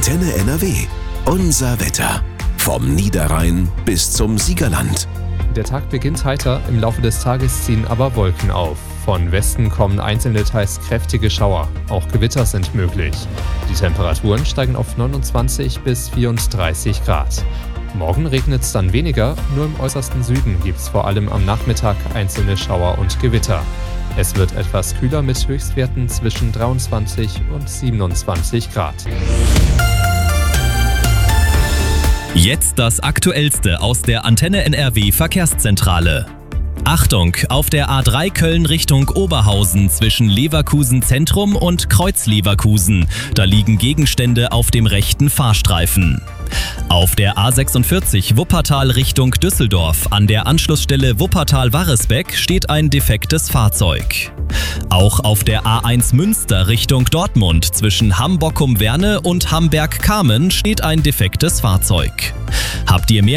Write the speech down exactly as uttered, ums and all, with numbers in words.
Antenne N R W. Unser Wetter. Vom Niederrhein bis zum Siegerland. Der Tag beginnt heiter, im Laufe des Tages ziehen aber Wolken auf. Von Westen kommen einzelne teils kräftige Schauer. Auch Gewitter sind möglich. Die Temperaturen steigen auf neunundzwanzig bis vierunddreißig Grad. Morgen regnet es dann weniger, nur im äußersten Süden gibt es vor allem am Nachmittag einzelne Schauer und Gewitter. Es wird etwas kühler mit Höchstwerten zwischen dreiundzwanzig und siebenundzwanzig Grad. Jetzt das Aktuellste aus der Antenne N R W Verkehrszentrale. Achtung, auf der A drei Köln Richtung Oberhausen zwischen Leverkusen Zentrum und Kreuz-Leverkusen. Da liegen Gegenstände auf dem rechten Fahrstreifen. Auf der A sechsundvierzig Wuppertal Richtung Düsseldorf an der Anschlussstelle Wuppertal-Warresbeck steht ein defektes Fahrzeug. Auch auf der A eins Münster Richtung Dortmund zwischen Hamm-Bockum-Werne und Hamberg-Kamen steht ein defektes Fahrzeug. Habt ihr mehr